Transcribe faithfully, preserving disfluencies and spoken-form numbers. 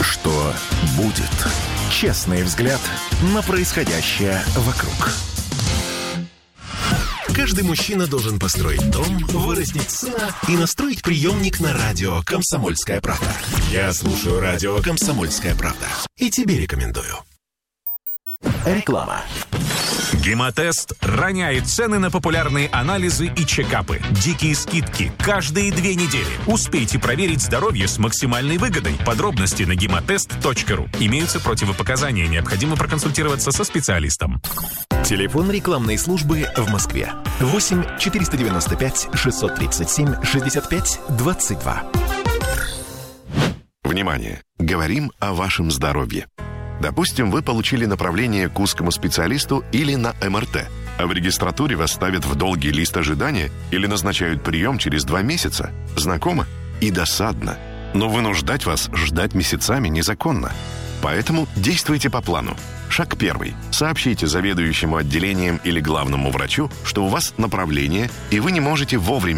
что будет. Честный взгляд на происходящее вокруг. Каждый мужчина должен построить дом, вырастить сына и настроить приемник на радио «Комсомольская правда». Я слушаю радио «Комсомольская правда» и тебе рекомендую. Реклама. Гемотест роняет цены на популярные анализы и чекапы. Дикие скидки каждые две недели. Успейте проверить здоровье с максимальной выгодой. Подробности на гемотест точка ру. Имеются противопоказания. Необходимо проконсультироваться со специалистом. Телефон рекламной службы в Москве. восемь четыреста девяносто пять шестьсот тридцать семь шестьдесят пять двадцать два. Внимание! Говорим о вашем здоровье. Допустим, вы получили направление к узкому специалисту или на эм эр тэ, а в регистратуре вас ставят в долгий лист ожидания или назначают прием через два месяца. Знакомо? И досадно. Но вынуждать вас ждать месяцами незаконно. Поэтому действуйте по плану. Шаг первый. Сообщите заведующему отделением или главному врачу, что у вас направление, и вы не можете вовремя